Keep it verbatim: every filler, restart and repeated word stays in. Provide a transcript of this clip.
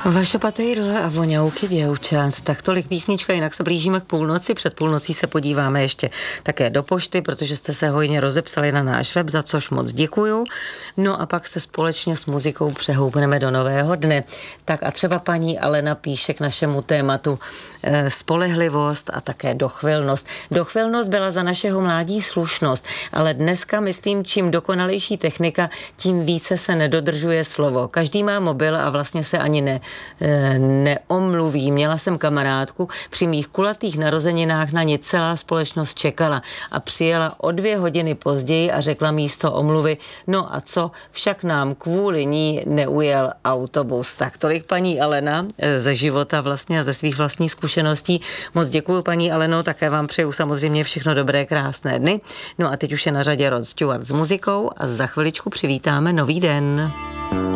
Vaše patejrle a voňavky děvčat. Tak tolik písnička, jinak se blížíme k půlnoci. Před půlnocí se podíváme ještě také do pošty, protože jste se hojně rozepsali na náš web, za což moc děkuju. No a pak se společně s muzikou přehoupneme do nového dne. Tak a třeba paní Alena píše k našemu tématu e, spolehlivost a také dochvilnost. Dochvilnost byla za našeho mládí slušnost, ale dneska, myslím, čím dokonalejší technika, tím více se nedodržuje slovo. Každý má mobil a vlastně se ani ne neomluví. Měla jsem kamarádku, při mých kulatých narozeninách na ní celá společnost čekala a přijela o dvě hodiny později a řekla místo omluvy, no a co, však nám kvůli ní neujel autobus. Tak tolik paní Alena ze života vlastně a ze svých vlastních zkušeností. Moc děkuju paní Aleno, také vám přeju samozřejmě všechno dobré, krásné dny. No a teď už je na řadě Rod Stewart s muzikou a za chviličku přivítáme nový den.